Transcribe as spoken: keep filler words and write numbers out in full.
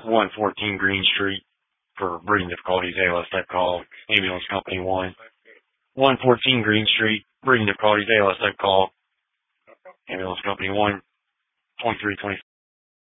one fourteen Green Street for breathing difficulties, A L S type call, ambulance company one. one fourteen Green Street, breathing difficulties, A L S type call, ambulance company one, twenty-three twenty.